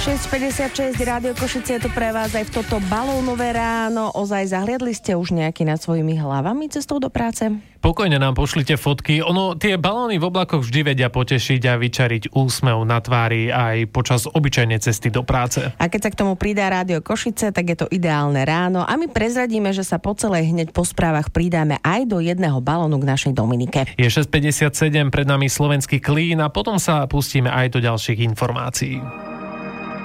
6.56 Rádio Košice je tu pre vás aj v toto balónové ráno. Ozaj zahliadli ste už nejaký nad svojimi hlavami cestou do práce? Pokojne nám pošlite fotky. Tie balóny v oblakoch vždy vedia potešiť a vyčariť úsmev na tvári aj počas obyčajnej cesty do práce. A keď sa k tomu pridá Rádio Košice, tak je to ideálne ráno a my prezradíme, že sa po celej hneď po správach pridáme aj do jedného balónu k našej Dominike. Je 6.57, pred nami slovenský Klín a potom sa pustíme aj do ďalších informácií.